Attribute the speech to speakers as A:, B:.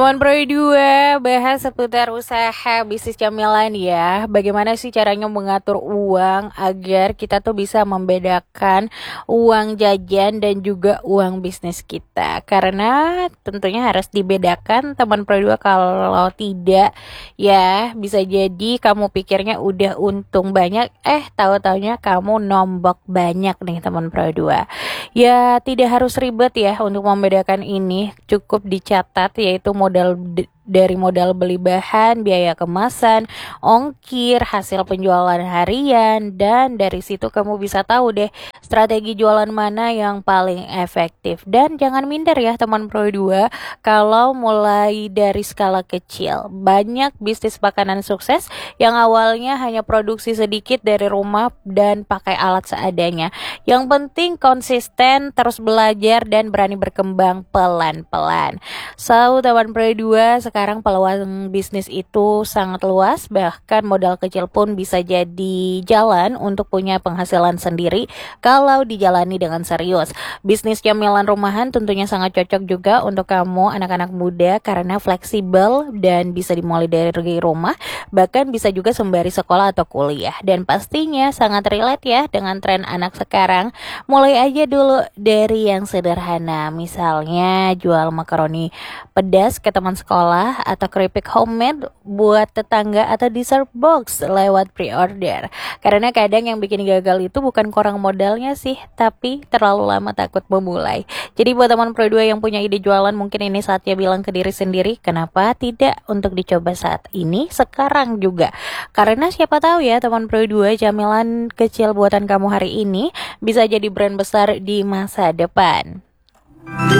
A: Teman Pro 2 bahas seputar usaha bisnis camilan ya. Bagaimana sih caranya mengatur uang agar kita tuh bisa membedakan uang jajan dan juga uang bisnis kita. Karena tentunya harus dibedakan teman Pro 2, kalau tidak ya bisa jadi kamu pikirnya udah untung banyak, tahu-taunya kamu nombok banyak nih teman Pro 2. Ya tidak harus ribet ya untuk membedakan ini, cukup dicatat yaitu dari modal beli bahan, biaya kemasan, ongkir, hasil penjualan harian, dan dari situ kamu bisa tahu deh strategi jualan mana yang paling efektif. Dan jangan minder ya teman Pro 2, kalau mulai dari skala kecil. Banyak bisnis makanan sukses yang awalnya hanya produksi sedikit dari rumah dan pakai alat seadanya. Yang penting konsisten, terus belajar, dan berani berkembang pelan-pelan. So, teman Pro 2, sekarang peluang bisnis itu sangat luas, bahkan modal kecil pun bisa jadi jalan untuk punya penghasilan sendiri kalau dijalani dengan serius. Bisnis camilan rumahan tentunya sangat cocok juga untuk kamu anak-anak muda karena fleksibel dan bisa dimulai dari rumah, bahkan bisa juga sembari sekolah atau kuliah. Dan pastinya sangat relate ya dengan tren anak sekarang. Mulai aja dulu dari yang sederhana, misalnya jual makaroni pedas ke teman sekolah atau keripik homemade buat tetangga atau dessert box lewat pre-order. Karena kadang yang bikin gagal itu bukan kurang modalnya sih, tapi terlalu lama takut memulai. Jadi buat teman Pro 2 yang punya ide jualan, mungkin ini saatnya bilang ke diri sendiri, kenapa tidak untuk dicoba saat ini, sekarang juga. Karena siapa tahu ya teman Pro 2, camilan kecil buatan kamu hari ini bisa jadi brand besar di masa depan.